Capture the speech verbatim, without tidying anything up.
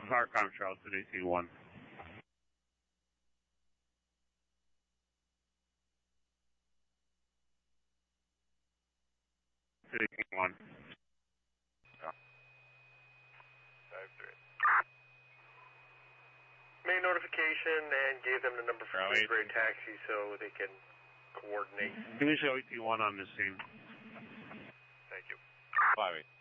Harcom Charleston eighteen one. eighteen one. five three. Made notification and gave them the number for Queensbury Taxi so they can coordinate. Can you show eighteen one on the scene? Thank you. five eight.